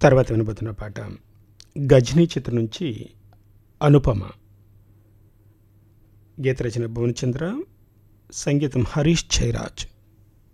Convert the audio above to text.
తర్వాత వినబోతున్న పాట గజనీ చిత్రం నుంచి అనుపమ. గీత రచన భువనచంద్ర, సంగీతం హరీష్ జయరాజ్.